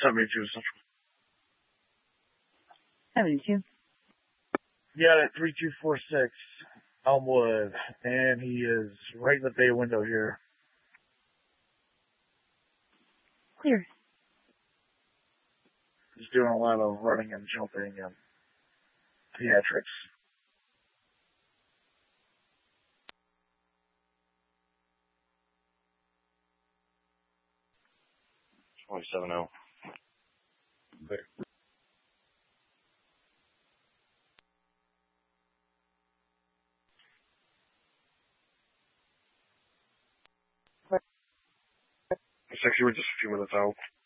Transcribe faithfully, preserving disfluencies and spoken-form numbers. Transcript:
seventy-two Central. seventy-two. Yeah, at three two four six Elmwood, and he is right in the bay window here. Clear. He's doing a lot of running and jumping and theatrics. twenty-seven oh. Clear. It's actually we're just a few minutes out.